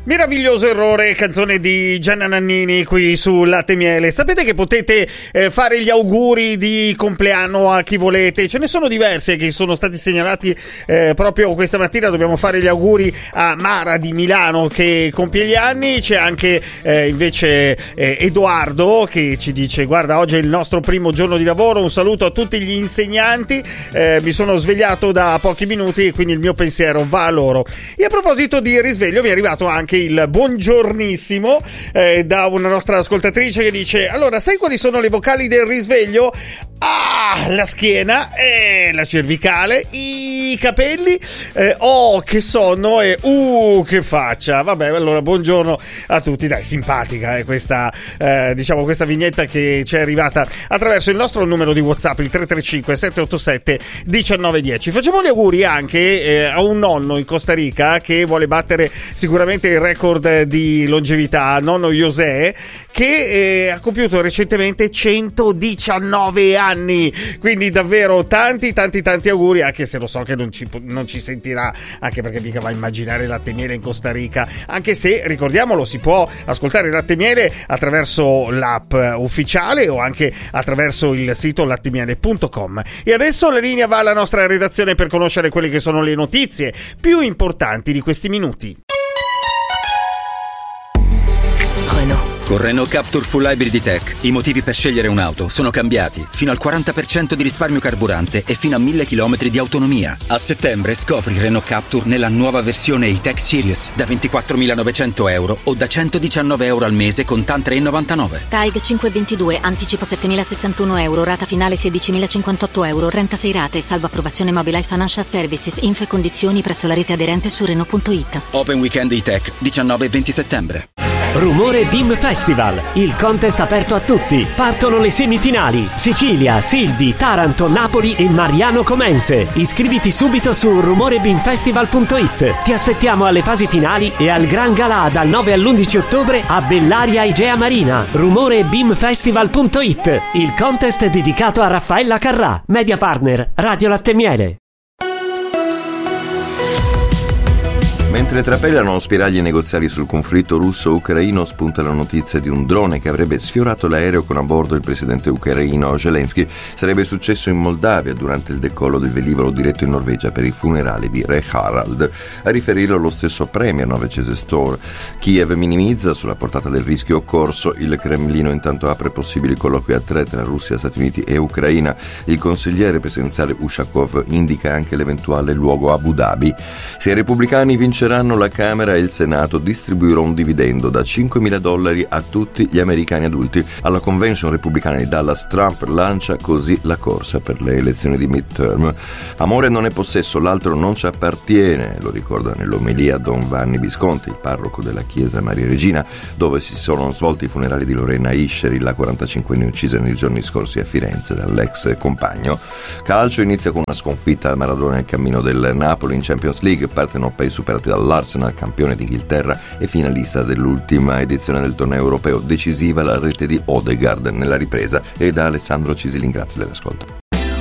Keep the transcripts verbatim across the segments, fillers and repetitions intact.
Meraviglioso errore, canzone di Gianna Nannini qui su Latte e Miele. Sapete che potete eh, fare gli auguri di compleanno a chi volete? Ce ne sono diverse che sono stati segnalati eh, proprio questa mattina. Dobbiamo fare gli auguri a Mara di Milano che compie gli anni. C'è anche eh, invece eh, Edoardo che ci dice: guarda, oggi è il nostro primo giorno di lavoro, un saluto a tutti gli insegnanti, eh, mi sono svegliato da pochi minuti e quindi il mio pensiero va a loro. E a proposito di risveglio, mi è arrivato anche il buongiornissimo eh, da una nostra ascoltatrice che dice: allora, sai quali sono le vocali del risveglio? Ah, la schiena, eh, la cervicale, i capelli, eh, oh che sonno e uh che faccia. Vabbè, allora buongiorno a tutti. Dai, simpatica eh, questa eh, diciamo questa vignetta che ci è arrivata attraverso il nostro numero di WhatsApp, il tre tre cinque sette otto sette uno nove uno zero. Facciamo gli auguri anche eh, a un nonno in Costa Rica che vuole battere sicuramente il record di longevità, nonno José, che eh, ha compiuto recentemente centodiciannove anni, quindi davvero tanti tanti tanti auguri, anche se lo so che non ci, non ci sentirà, anche perché mica va a immaginare Latte e Miele in Costa Rica, anche se, ricordiamolo, si può ascoltare Latte e Miele attraverso l'app ufficiale o anche attraverso il sito lattemiele punto com. E adesso la linea va alla nostra redazione per conoscere quelle che sono le notizie più importanti di questi minuti. Con Renault Captur Full Hybrid E-Tech i motivi per scegliere un'auto sono cambiati. Fino al quaranta per cento di risparmio carburante e fino a mille chilometri di autonomia. A settembre scopri Renault Captur nella nuova versione E-Tech Series da ventiquattromilanovecento euro o da centodiciannove euro al mese con TAN tre virgola novantanove. T A I G cinque ventidue, anticipo settemilasessantuno euro, rata finale sedicimilacinquantotto euro, trentasei rate, salvo approvazione Mobilize Financial Services, info e condizioni presso la rete aderente su Renault punto it. Open Weekend E-Tech diciannove e venti settembre. Rumore B I M Festival, il contest aperto a tutti. Partono le semifinali: Sicilia, Silvi, Taranto, Napoli e Mariano Comense. Iscriviti subito su rumore bim festival punto it. Ti aspettiamo alle fasi finali e al Gran Galà dal nove all'undici ottobre a Bellaria Igea Marina. rumore bim festival punto it, il contest dedicato a Raffaella Carrà, media partner Radio Latte e Miele. Mentre trapelano spiragli negoziali sul conflitto russo-ucraino, spunta la notizia di un drone che avrebbe sfiorato l'aereo con a bordo il presidente ucraino Zelensky. Sarebbe successo in Moldavia durante il decollo del velivolo diretto in Norvegia per i funerali di Re Harald. A riferirlo lo stesso premier norvegese Støre. Kiev minimizza sulla portata del rischio occorso. Il Cremlino intanto apre possibili colloqui a tre tra Russia, Stati Uniti e Ucraina. Il consigliere presidenziale Ushakov indica anche l'eventuale luogo Abu Dhabi. Se i repubblicani vinceranno la Camera e il Senato, distribuirà un dividendo da cinquemila dollari a tutti gli americani adulti. Alla convention repubblicana di Dallas, Trump lancia così la corsa per le elezioni di midterm. Amore non è possesso, l'altro non ci appartiene, lo ricorda nell'omelia Don Vanni Visconti, il parroco della chiesa Maria Regina, dove si sono svolti i funerali di Lorena Ischeri, la quarantacinquenne uccisa nei giorni scorsi a Firenze dall'ex compagno. Calcio inizia con una sconfitta al Maradona nel cammino del Napoli in Champions League, partenopei superati dall'Arsenal, campione d'Inghilterra e finalista dell'ultima edizione del torneo europeo. Decisiva la rete di Odegaard nella ripresa. E da Alessandro Cisilin, grazie dell'ascolto.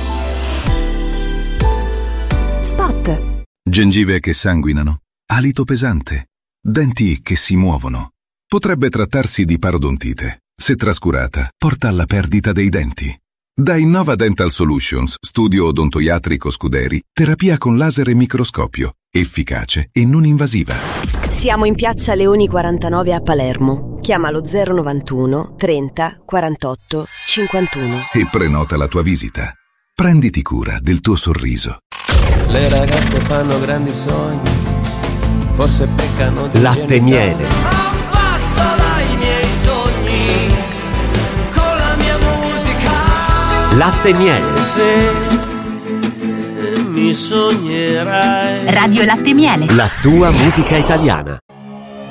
Spot. Gengive che sanguinano, alito pesante, denti che si muovono. Potrebbe trattarsi di parodontite. Se trascurata, porta alla perdita dei denti. Da Innova Dental Solutions, studio odontoiatrico Scuderi, terapia con laser e microscopio, efficace e non invasiva. Siamo in piazza Leoni quarantanove a Palermo. Chiamalo zero novantuno trenta quarantotto cinquantuno E prenota la tua visita. Prenditi cura del tuo sorriso. Le ragazze fanno grandi sogni, forse peccano di Latte e Miele. Abbassola i miei sogni con la mia musica. Latte e Miele. Se mi sognerai. Radio Latte e Miele. La tua musica italiana.